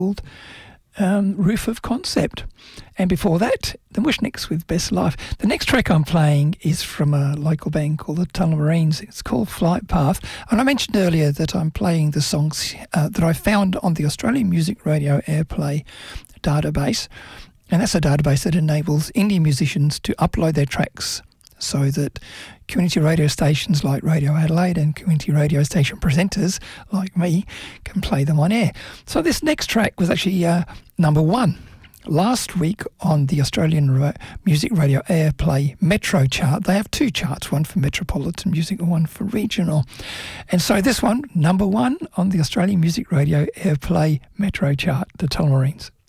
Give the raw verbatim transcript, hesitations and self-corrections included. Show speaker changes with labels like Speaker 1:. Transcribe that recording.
Speaker 1: called um, Roof of Concept. And before that, the Mushniks with Best Life. The next track I'm playing is from a local band called the Tullamarines. It's called Flight Path. And I mentioned earlier that I'm playing the songs uh, that I found on the Australian Music Radio Airplay database. And that's a database that enables indie musicians to upload their tracks so that community radio stations like Radio Adelaide and community radio station presenters like me can play them on air. So this next track was actually uh, number one last week on the Australian Ra- Music Radio Airplay Metro chart. They have two charts, one for metropolitan music and one for regional. And so this one, number one on the Australian Music Radio Airplay Metro chart, the Tullamarines.